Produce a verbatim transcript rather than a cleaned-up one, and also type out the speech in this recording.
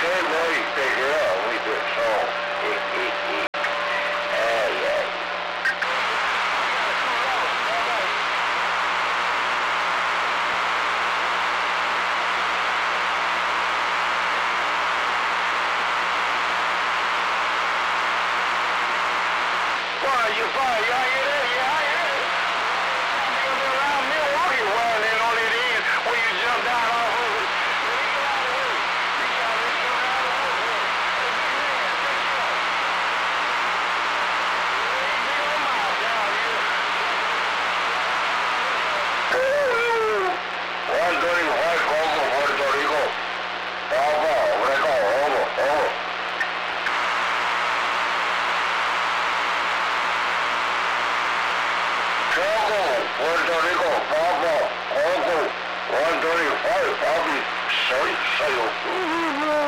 Hey, boy, figure out we did so. Ay, ay. Fire, you fire, y'all hear that? Yeah, I hear it. Because around Milwaukee, running on it in when you jump down off of it. Man, get out of the way. You gotta get out of the way. Hey, big man, take it up. Ain't big on mouth down here. one thirty-five, Congo, Puerto Rico. Papa, Rico, over, over. Congo, Puerto Rico, Papa, Congo, one thirty-five, Bobby, soy, soy.